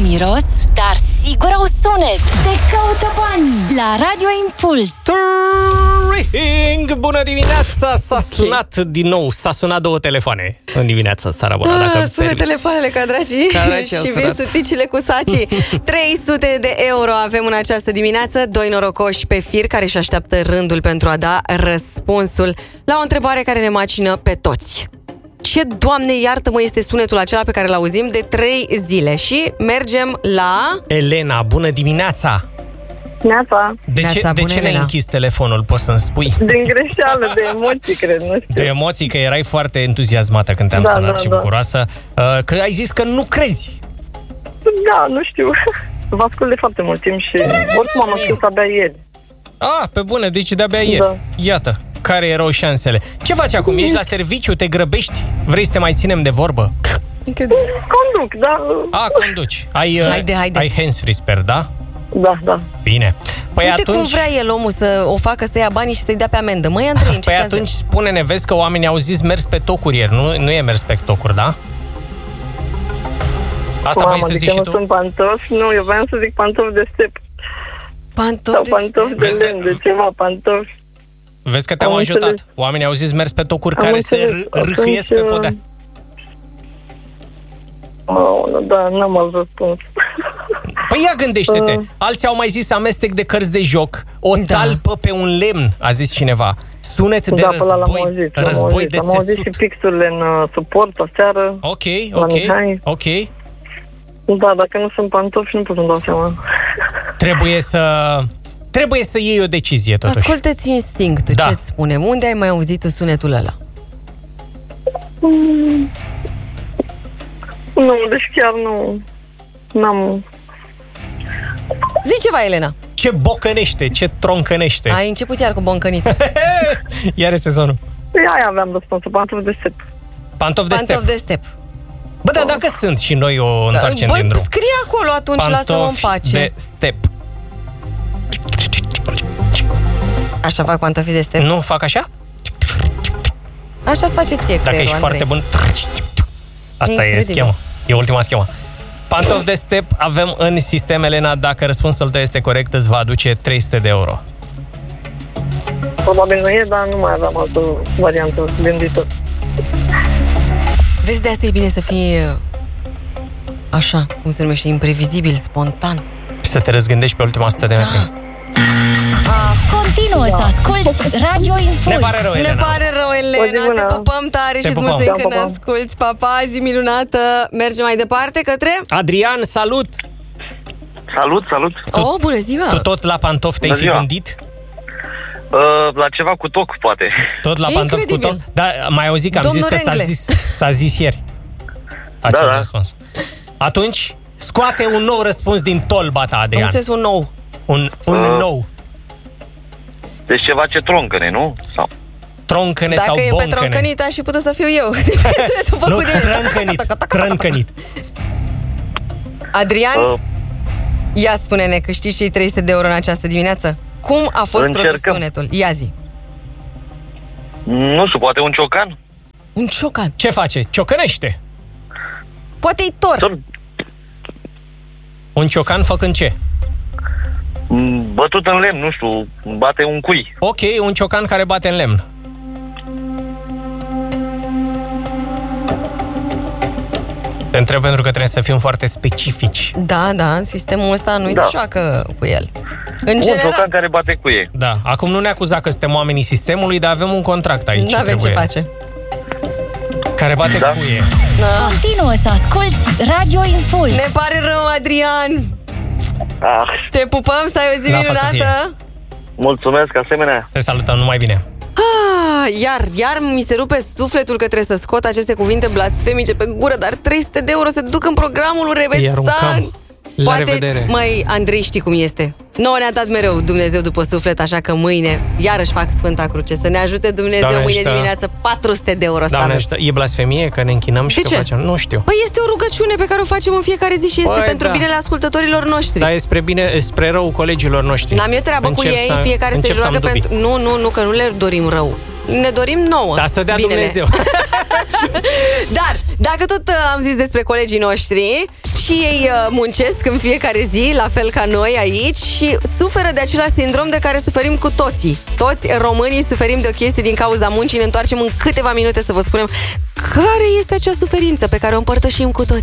miros, dar sigur au sunet. Te caută banii la Radio Impuls. Bună dimineața! S-a sunat din nou, s-a sunat 2 telefoane în dimineața asta, Rabona, dacă sună telefoanele ca dragii și vin suticile cu sacii. 300 de euro avem în această dimineață, 2 norocoși pe fir care își așteaptă rândul pentru a da răspunsul la o întrebare care ne macină pe toți. Ce, Doamne iartă-mă, este sunetul acela pe care îl auzim de 3 zile? Și mergem la... Elena, bună dimineața! Neața. De ce ne-ai închis telefonul, poți să-mi spui? Din greșeală, de emoții, cred, nu știu. De emoții, că erai foarte entuziasmată când te-am sunat și bucuroasă. Că ai zis că nu crezi. Da, nu știu. Vă ascult de foarte mult timp și oricum am ascult abia ieri. Pe bune, deci de-abia ieri. Da. Iată, care erau șansele. Ce faci acum? Ești la serviciu? Te grăbești? Vrei să te mai ținem de vorbă? Conduc, da. Conduci. Haide. Ai hands-free, sper, da? Da. Bine. Păi uite atunci... cum vrea el, omul, să o facă, să ia banii și să-i dea pe amendă. Măi, Andrei, Păi atunci spune-ne, vezi că oamenii au zis mers pe tocuri ieri. Nu e mers pe tocuri, da? Asta vrei să zici și tu? Nu sunt pantofi, nu, eu vreau să zic pantofi de step. Pantofi de lemn, de ceva, pantofi. Vezi că te-am ajutat. Oamenii au zis mers pe tocuri care se râhâiesc pe podea. Da, n-am alt răspuns. Păi ia gândește-te, alții au mai zis amestec de cărți de joc, o talpă pe un lemn, a zis cineva. Sunet de război de țesut. Am auzit și pixurile în suport aseară. Ok. Da, dacă nu sunt pantofi, nu pot să-mi dau seama. Trebuie să iei o decizie, totuși. Ascultă-ți instinctul, ce-ți spunem? Unde ai mai auzit tu sunetul ăla? Nu, deci chiar n-am... Zi ceva, Elena. Ce bocănește, ce troncănește. Ai început iar cu boncănit. Iar e sezonul. Aia aveam răspunsul, pantofi de step. Pantofi de step. Bă, dar dacă sunt și noi o întoarcem din drum. Scrie acolo atunci, lasă-mă în pace. De step. Așa fac pantofii de step? Nu fac așa? Așa-ți face ție creierul, Dacă ești foarte bun. Asta e schema. E ultima schemă. Pantofi de step avem în sistem, Elena. Dacă răspunsul tău este corect, îți va aduce 300 de euro. Probabil nu e, dar nu mai aveam altă variantă gândită. Vezi, de asta e bine să fii așa, cum se numește, imprevizibil, spontan. Și să te răzgândești pe ultima 100 de metri. Continuă să asculti Radio Impuls. Ne pare rău, Elena. Te pupăm tare și îți mulțumim că ne asculti. Pa, zi minunată. Mergem mai departe către... Adrian, salut! Salut! Bună ziua! Tu tot la pantofi te-ai fi gândit? La ceva cu toc, poate. Tot la pantofi cu toc? Da, mai auzit că am zis că s-a zis ieri. Acest răspuns. Atunci, scoate un nou răspuns din tolba ta, Adrian. Am înțeles un nou. Un nou. Deci ceva ce troncăne, nu? Sau? Troncăne sau boncăne. Dacă e pe troncănit, aș fi putut să fiu eu. Nu, crâncănit. Adrian, ia spune-ne că știi și 300 de euro în această dimineață. Cum a fost produs sunetul? Ia zi. Nu știu, poate un ciocan? Un ciocan? Ce face? Ciocănește. Poate-i tor. Un ciocan făcând ce? Bătut în lemn, nu știu, bate un cui. Ok, un ciocan care bate în lemn. Te întreb pentru că trebuie să fim foarte specifici. Da, sistemul ăsta nu-i de joacă cu el. Un ciocan care bate cuie. Da, acum nu ne acuza că suntem oamenii sistemului, dar avem un contract aici. Nu avem ce face. Care bate cuie. Continuă să asculti Radio Impuls. Ne pare rău, Adrian. Te pupăm, să ai o zi minunată. Mulțumesc, asemenea. Te salutăm, numai bine. Iar mi se rupe sufletul că trebuie să scot aceste cuvinte blasfemice pe gură, dar 300 de euro se duc în programul lui Rebețan. La revedere. Măi, Andrei, știi cum este. Nouă ne-a dat mereu Dumnezeu după suflet, așa că mâine iarăși fac Sfânta Cruce. Să ne ajute Dumnezeu, Doamne, mâine dimineață 400 de euro. Doamne, e blasfemie că ne închinăm și că facem? Nu știu. Păi este o rugăciune pe care o facem în fiecare zi și este pentru binele ascultătorilor noștri. Dar e spre rău colegilor noștri. N-am eu treabă cu ei, fiecare se joacă pentru... Nu, că nu le dorim rău. Ne dorim nouă. Dar să dea binele. Dumnezeu. Dar, dacă tot am zis despre colegii noștri, și ei muncesc în fiecare zi, la fel ca noi aici, și suferă de același sindrom de care suferim cu toții. Toți românii suferim de o chestie din cauza muncii. Ne întoarcem în câteva minute să vă spunem care este acea suferință pe care o împărtășim cu toți.